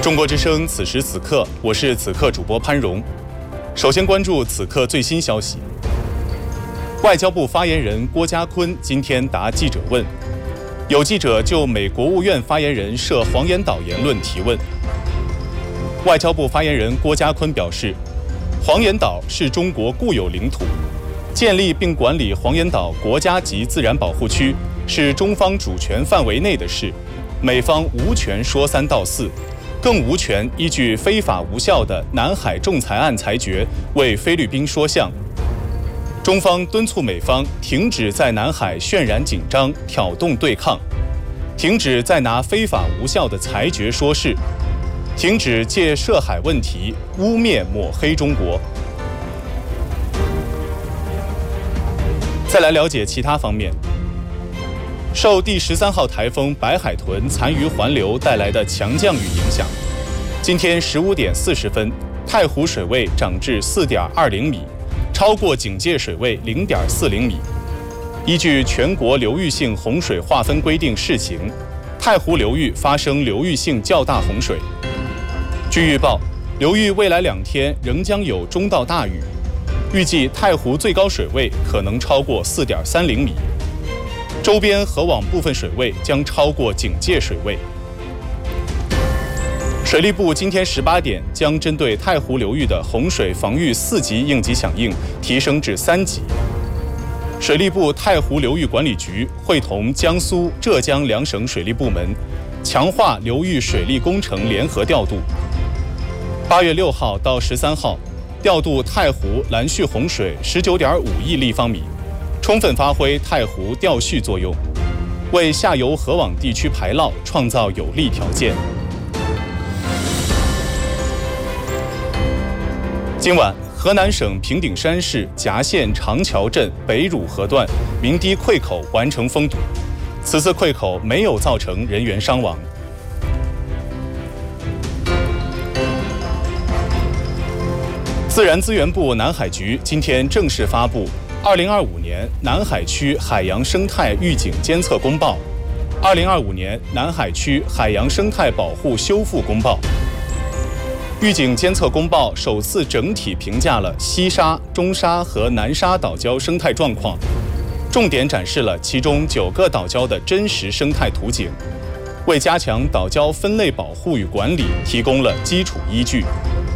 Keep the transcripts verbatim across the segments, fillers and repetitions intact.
中国之声，此时此刻，我是此刻主播潘荣。首先关注此刻最新消息。外交部发言人郭家坤今天答记者问，有记者就美国务院发言人涉黄岩岛言论提问。外交部发言人郭家坤表示，黄岩岛是中国固有领土，建立并管理黄岩岛国家级自然保护区是中方主权范围内的事，美方无权说三道四，更无权依据非法无效的南海仲裁案裁决为菲律宾说项。中方敦促美方停止在南海渲染紧张、挑动对抗，停止再拿非法无效的裁决说事，停止借涉海问题污蔑抹黑中国。再来了解其他方面。受第十三号台风白海豚残余环流带来的强降雨影响，今天十五点四十分，太湖水位涨至四点二零米，超过警戒水位零点四零米。依据全国流域性洪水划分规定试行，太湖流域发生流域性较大洪水。据预报，流域未来两天仍将有中到大雨，预计太湖最高水位可能超过四点三零米。周边河网部分水位将超过警戒水位。水利部今天十八点将针对太湖流域的洪水防御四级应急响应提升至三级。水利部太湖流域管理局会同江苏、浙江两省水利部门，强化流域水利工程联合调度。八月六号到十三号，调度太湖拦蓄洪水十九点五亿立方米。充分发挥太湖调蓄作用，为下游河网地区排涝创造有利条件。今晚，河南省平顶山市夹县长桥镇北汝河段鸣堤溃口完成封堵，此次溃口没有造成人员伤亡。自然资源部南海局今天正式发布二零二五年南海区海洋生态预警监测公报，二零二五年南海区海洋生态保护修复公报。预警监测公报首次整体评价了西沙、中沙和南沙岛礁生态状况，重点展示了其中九个岛礁的真实生态图景，为加强岛礁分类保护与管理提供了基础依据。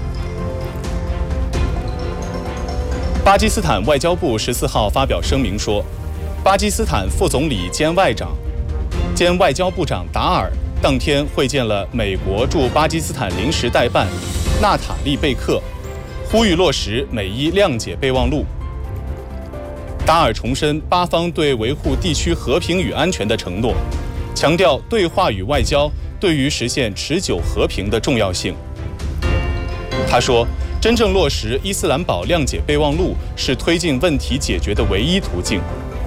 巴基斯坦外交部十四号发表声明说，巴基斯坦副总理兼外长、兼外交部长达尔当天会见了美国驻巴基斯坦临时代办纳塔利贝克，呼吁落实美伊谅解备忘录。达尔重申巴方对维护地区和平与安全的承诺，强调对话与外交对于实现持久和平的重要性。他说，真正落实伊斯兰堡谅解备忘录是推进问题解决的唯一途径。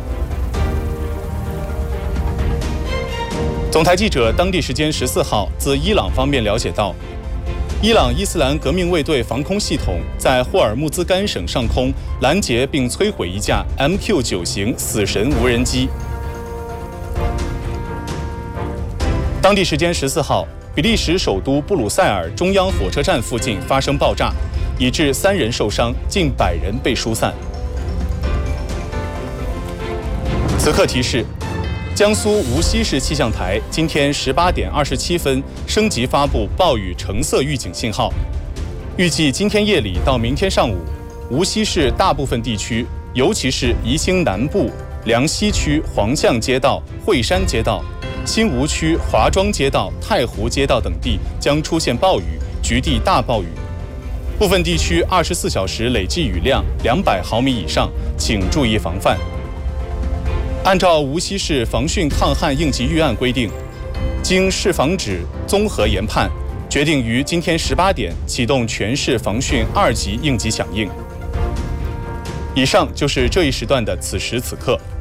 总台记者当地时间十四号自伊朗方面了解到，伊朗伊斯兰革命卫队防空系统在霍尔木兹干省上空拦截并摧毁一架 M Q 九 型死神无人机。当地时间十四号，比利时首都布鲁塞尔中央火车站附近发生爆炸，以致三人受伤，近百人被疏散。此刻提示，江苏无锡市气象台今天十八点二十七分升级发布暴雨橙色预警信号，预计今天夜里到明天上午，无锡市大部分地区，尤其是宜兴南部、梁溪区黄巷街道、惠山街道、新吴区华庄街道、太湖街道等地将出现暴雨，局地大暴雨。部分地区二十四小时累计雨量两百毫米以上，请注意防范。按照无锡市防汛抗旱应急预案规定，经市防指综合研判，决定于今天十八点启动全市防汛二级应急响应。以上就是这一时段的此时此刻。